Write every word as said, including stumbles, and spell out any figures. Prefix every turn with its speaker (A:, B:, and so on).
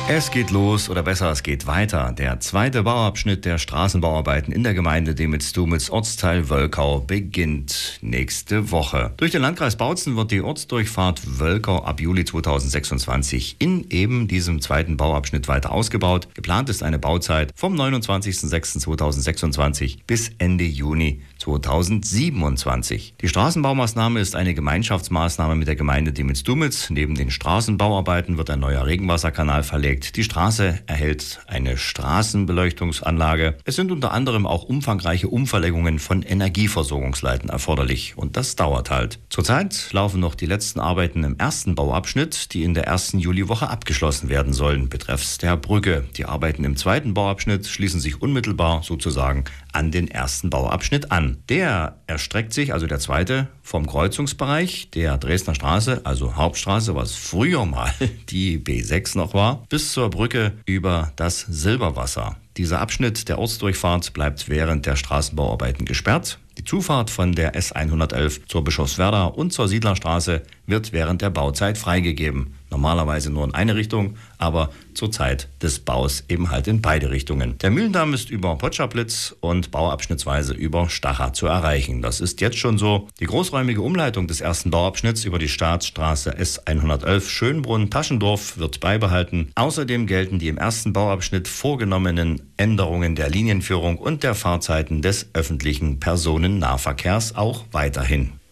A: Es geht los, oder besser, es geht weiter. Der zweite Bauabschnitt der Straßenbauarbeiten in der Gemeinde Dehmitz-Dumitz, Ortsteil Wölkau, beginnt nächste Woche. Durch den Landkreis Bautzen wird die Ortsdurchfahrt Wölkau ab Juli zweitausendsechsundzwanzig in eben diesem zweiten Bauabschnitt weiter ausgebaut. Geplant ist eine Bauzeit vom neunundzwanzigsten sechsten zweitausendsechsundzwanzig bis Ende Juni zweitausendsiebenundzwanzig. Die Straßenbaumaßnahme ist eine Gemeinschaftsmaßnahme mit der Gemeinde Dehmitz-Dumitz. Neben den Straßenbauarbeiten wird ein neuer Regenwasserkanal verlegt. Die Straße erhält eine Straßenbeleuchtungsanlage. Es sind unter anderem auch umfangreiche Umverlegungen von Energieversorgungsleiten erforderlich. Und das dauert halt. Zurzeit laufen noch die letzten Arbeiten im ersten Bauabschnitt, die in der ersten Juliwoche abgeschlossen werden sollen, betreffs der Brücke. Die Arbeiten im zweiten Bauabschnitt schließen sich unmittelbar sozusagen an den ersten Bauabschnitt an. Der erstreckt sich, also der zweite, vom Kreuzungsbereich der Dresdner Straße, also Hauptstraße, was früher mal die B sechs noch war, bis zur Brücke über das Silberwasser. Dieser Abschnitt der Ortsdurchfahrt bleibt während der Straßenbauarbeiten gesperrt. Die Zufahrt von der S hundertelf zur Bischofswerda und zur Siedlerstraße wird während der Bauzeit freigegeben. Normalerweise nur in eine Richtung, aber zur Zeit des Baus eben halt in beide Richtungen. Der Mühlendamm ist über Potschablitz und bauabschnittsweise über Stachar zu erreichen. Das ist jetzt schon so. Die großräumige Umleitung des ersten Bauabschnitts über die Staatsstraße S hundertelf Schönbrunn-Taschendorf wird beibehalten. Außerdem gelten die im ersten Bauabschnitt vorgenommenen Änderungen der Linienführung und der Fahrzeiten des öffentlichen Personennahverkehrs auch weiterhin.